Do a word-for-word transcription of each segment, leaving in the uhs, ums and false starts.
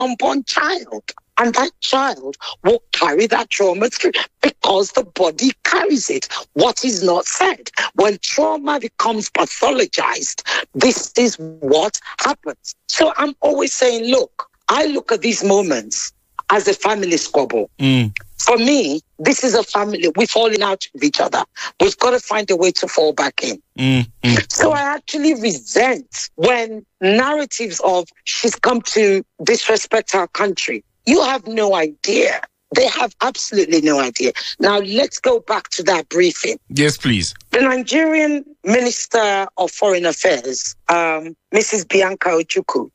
unborn child. And that child will carry that trauma through because the body carries it. What is not said? When trauma becomes pathologized, this is what happens. So I'm always saying, look, I look at these moments as a family squabble. Mm. For me, this is a family. We're falling out with each other. We've got to find a way to fall back in. Mm. Mm. So I actually resent when narratives of she's come to disrespect our country. You have no idea. They have absolutely no idea. Now, let's go back to that briefing. Yes, please. The Nigerian Minister of Foreign Affairs, um, Missus Bianca Ojukwu,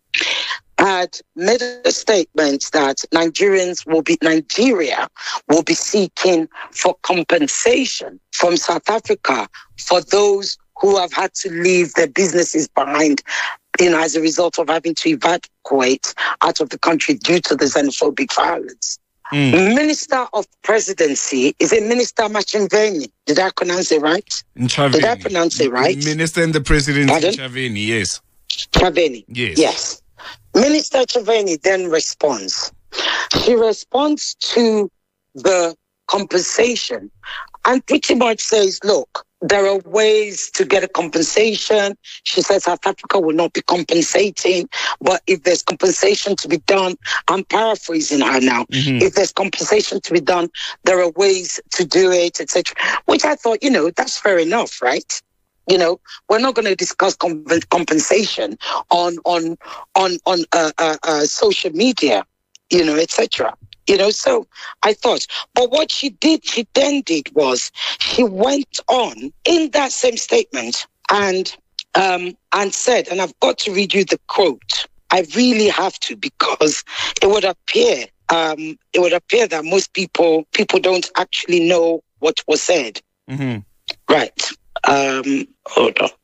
had made a statement that Nigerians will be, Nigeria will be seeking for compensation from South Africa for those who have had to leave their businesses behind, you know, as a result of having to evacuate out of the country due to the xenophobic violence. Mm. Minister of Presidency, is it Minister Machinveni? Did I pronounce it right? Nchaveni. Did I pronounce it right? Minister and the President Pardon? Nchaveni, yes. Nchaveni. Yes. Yes. Minister Nchaveni then responds. She responds to the compensation and pretty much says, look, there are ways to get a compensation. She says South Africa will not be compensating, but if there's compensation to be done, I'm paraphrasing her now. Mm-hmm. If there's compensation to be done, there are ways to do it, et cetera. Which I thought, you know, that's fair enough, right? You know, we're not going to discuss comp- compensation on on on on uh, uh, uh, social media, you know, et cetera. You know, so I thought, but what she did, she then did was she went on in that same statement and um, and said, and I've got to read you the quote. I really have to, because it would appear um, it would appear that most people people don't actually know what was said. Mm-hmm. Right. Um, hold on.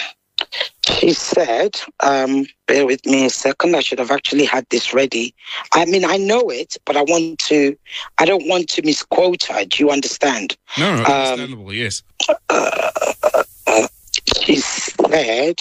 She said, um, bear with me a second, I should have actually had this ready. I mean, I know it, but I want to, I don't want to misquote her. Do you understand? No, no, understandable, um, yes. Uh, uh, she said,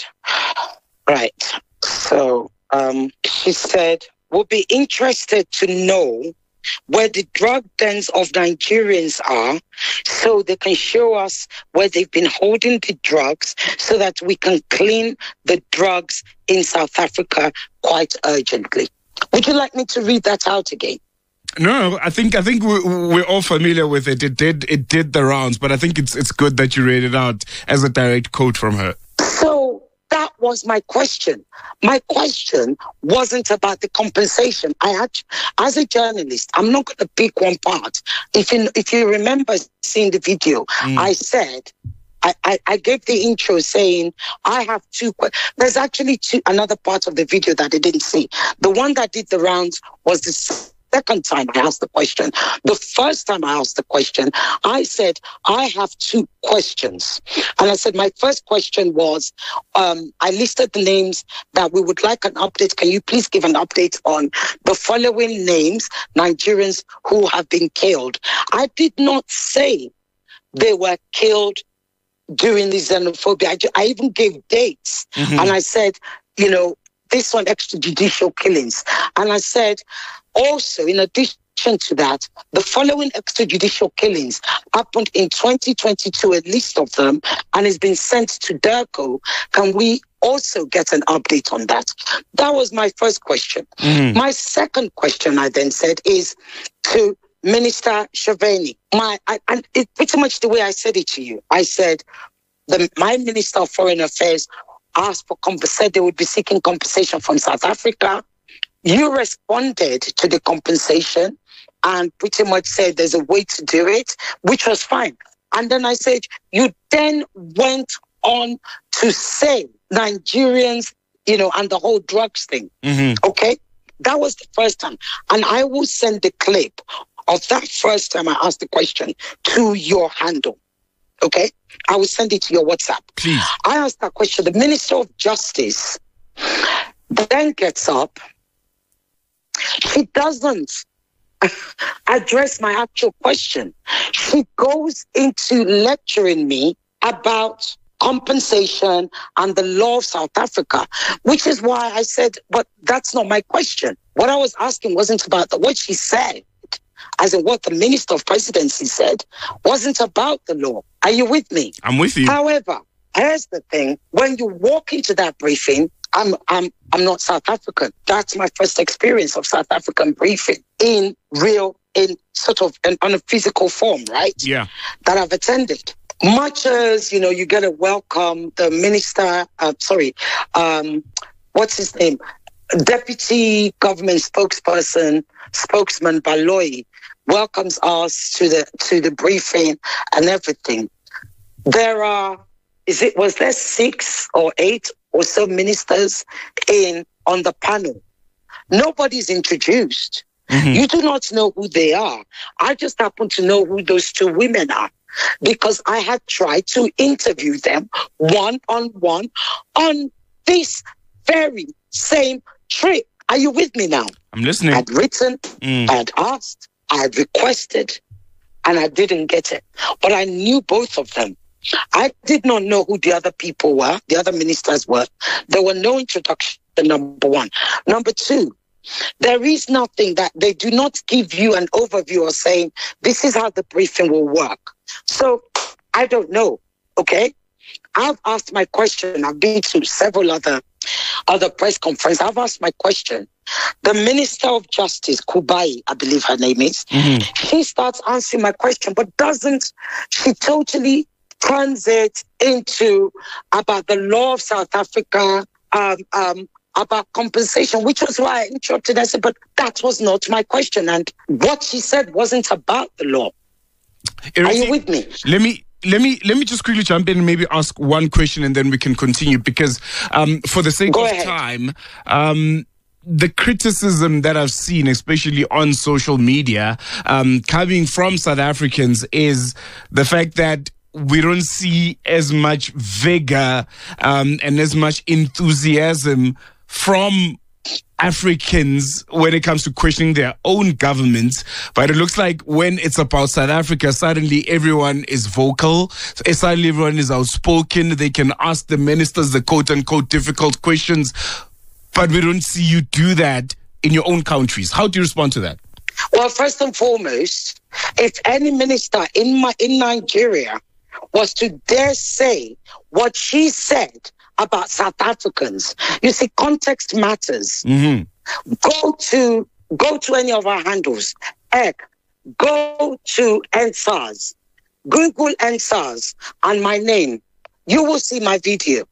right, so um, she said, we'll be interested to know where the drug dens of Nigerians are, so they can show us where they've been holding the drugs so that we can clean the drugs in South Africa quite urgently. Would you like me to read that out again? No, I think I think we're, we're all familiar with it. It did it did the rounds, but I think it's it's good that you read it out as a direct quote from her. So that was my question. My question wasn't about the compensation. I had, as a journalist, I'm not going to pick one part. If you, if you remember seeing the video, mm. I said, I, I, I gave the intro saying, I have two, there's actually two, another part of the video that I didn't see. The one that did the rounds was the second time I asked the question. The first time I asked the question, I said, I have two questions. And I said, my first question was, um, I listed the names that we would like an update. Can you please give an update on the following names, Nigerians who have been killed? I did not say they were killed during the xenophobia. I, I even gave dates. Mm-hmm. And I said, you know, this one, extrajudicial killings. And I said, also, in addition to that, the following extrajudicial killings happened in twenty twenty-two, a list of them, and it's been sent to DIRCO. Can we also get an update on that? That was my first question. Mm. My second question, I then said, is to Minister Nchaveni. My, I, and it's pretty much the way I said it to you. I said, the, my Minister of Foreign Affairs asked for compensation. They would be seeking compensation from South Africa. You responded to the compensation and pretty much said there's a way to do it, which was fine. And then I said, you then went on to say Nigerians, you know, and the whole drugs thing. Mm-hmm. Okay? That was the first time. And I will send the clip of that first time I asked the question to your handle. Okay? I will send it to your WhatsApp. Please. I asked that question. The Minister of Justice then gets up. She doesn't address my actual question. She goes into lecturing me about compensation, and the law of South Africa, which is why I said, but that's not my question. What I was asking wasn't about the, what she said, as in what the Minister of Presidency said, wasn't about the law. Are you with me? I'm with you. However, here's the thing. When you walk into that briefing, I'm I'm I'm not South African. That's my first experience of South African briefing in real, in sort of in, on a physical form, right? Yeah. That I've attended. Much as, you know, you get a welcome, the minister, uh, sorry, um, what's his name? Deputy government spokesperson, spokesman Baloyi welcomes us to the to the briefing and everything. There are, is it, was there six or eight or so ministers in on the panel? Nobody's introduced. Mm-hmm. You do not know who they are. I just happen to know who those two women are because I had tried to interview them one-on-one on this very same trip. Are you with me now? I'm listening. I had written, mm. I had asked, I had requested, and I didn't get it. But I knew both of them. I did not know who the other people were, the other ministers were. There were no introduction, number one. Number two, there is nothing that they do not give you an overview or saying, this is how the briefing will work. So I don't know, okay? I've asked my question. I've been to several other, other press conferences. I've asked my question. The Minister of Justice, Kubai, I believe her name is, mm-hmm. she starts answering my question, but doesn't, she totally turns it into about the law of South Africa, um, um, about compensation, which was why I interrupted. I said, but that was not my question. And what she said wasn't about the law. Eriti, are you with me? Let me... Let me let me just quickly jump in and maybe ask one question and then we can continue because um, for the sake Go of ahead. time, um, the criticism that I've seen, especially on social media, um, coming from South Africans is the fact that we don't see as much vigor um, and as much enthusiasm from Africans when it comes to questioning their own governments. But it looks like when it's about South Africa, suddenly everyone is vocal. Suddenly everyone is outspoken. They can ask the ministers the quote-unquote difficult questions. But we don't see you do that in your own countries. How do you respond to that? Well, first and foremost, if any minister in my in Nigeria was to dare say what she said about South Africans, you see, context matters. Mm-hmm. Go to go to any of our handles. Heck, go to N S A R S. Google N S A R S and my name. You will see my video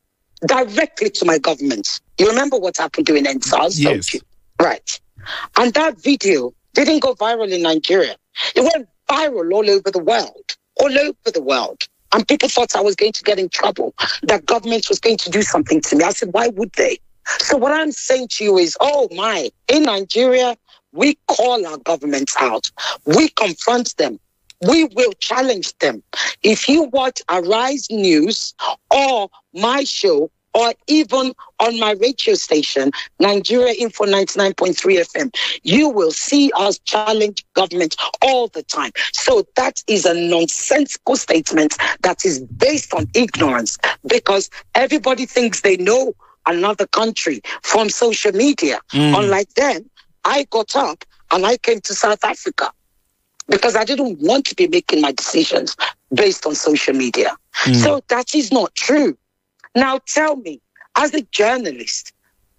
directly to my government. You remember what happened during N S A R S, yes. don't you? Right. And that video didn't go viral in Nigeria. It went viral all over the world. All over the world. And people thought I was going to get in trouble, that government was going to do something to me. I said, why would they? So what I'm saying to you is, oh my, in Nigeria, we call our governments out. We confront them. We will challenge them. If you watch Arise News or my show, or even on my radio station, Nigeria Info ninety-nine point three F M, you will see us challenge government all the time. So that is a nonsensical statement that is based on ignorance because everybody thinks they know another country from social media. Mm. Unlike them, I got up and I came to South Africa because I didn't want to be making my decisions based on social media. Mm. So that is not true. Now tell me, as a journalist,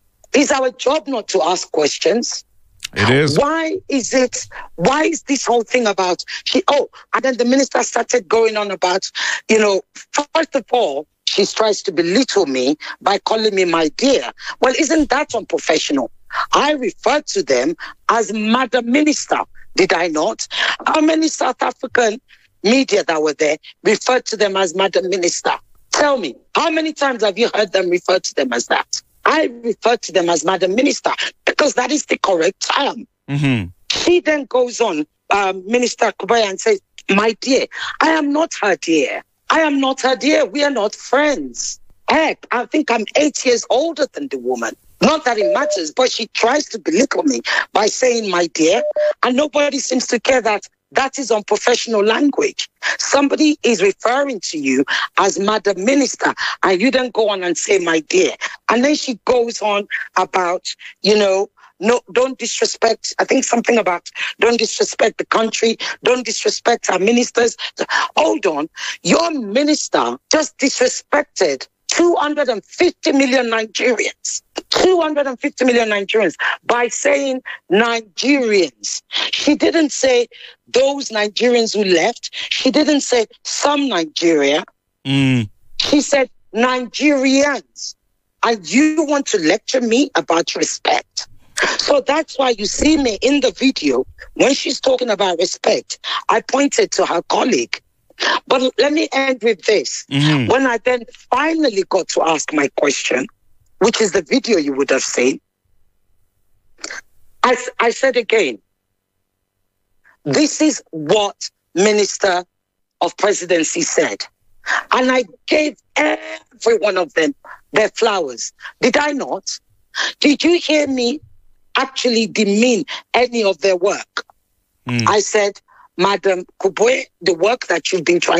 is our job not to ask questions? It is. Why is it, why is this whole thing about, she, oh, and then the minister started going on about, you know, first of all, she tries to belittle me by calling me my dear. Well, isn't that unprofessional? I referred to them as Madam Minister, did I not? How many South African media that were there referred to them as Madam Minister? Tell me, how many times have you heard them refer to them as that? I refer to them as Madam Minister because that is the correct term. Mm-hmm. She then goes on, um, Minister Kubai, and says, my dear, I am not her dear. I am not her dear. We are not friends. Heck, I think I'm eight years older than the woman. Not that it matters, but she tries to belittle me by saying, my dear, and nobody seems to care that that is unprofessional language. Somebody is referring to you as Madam Minister, and you then go on and say, my dear. And then she goes on about, you know, no, don't disrespect, I think something about don't disrespect the country, don't disrespect our ministers. Hold on, your minister just disrespected two hundred fifty million Nigerians. two hundred fifty million Nigerians by saying Nigerians. She didn't say those Nigerians who left. She didn't say some Nigeria. Mm. She said Nigerians. And you want to lecture me about respect? So that's why you see me in the video, when she's talking about respect, I pointed to her colleague. But let me end with this. Mm-hmm. When I then finally got to ask my question, which is the video you would have seen, I, I said again, this is what Minister of Presidency said. And I gave every one of them their flowers. Did I not? Did you hear me actually demean any of their work? Mm. I said, Madam Kubwe, the work that you've been trying